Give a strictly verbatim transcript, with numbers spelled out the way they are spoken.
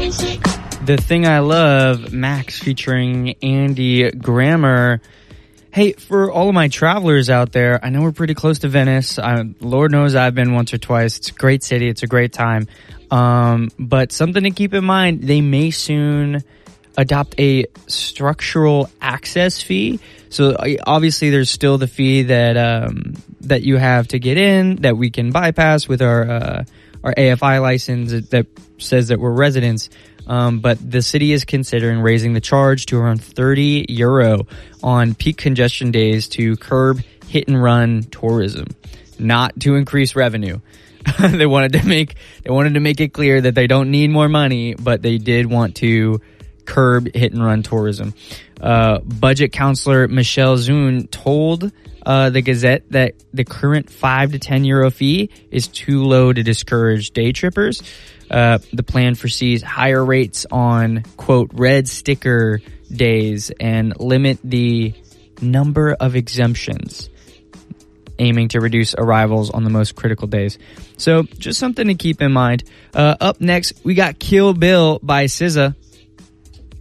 The Thing I Love, Max featuring Andy Grammer. Hey, for all of my travelers out there, I know we're pretty close to Venice. I, Lord knows I've been once or twice. It's a great city. It's a great time. Um, but something to keep in mind, they may soon adopt a structural access fee. So obviously there's still the fee that, um, that you have to get in, that we can bypass with our, uh, our A F I license that says that we're residents. Um, but the city is considering raising the charge to around thirty euro on peak congestion days to curb hit and run tourism, not to increase revenue. They wanted to make, they wanted to make it clear that they don't need more money, but they did want to curb hit and run tourism. Uh, budget counselor Michelle Zun told uh, the Gazette that the current five to ten euro fee is too low to discourage day trippers. Uh, the plan foresees higher rates on, quote, red sticker days and limit the number of exemptions, aiming to reduce arrivals on the most critical days. So just something to keep in mind. Uh, up next, we got Kill Bill by S Z A.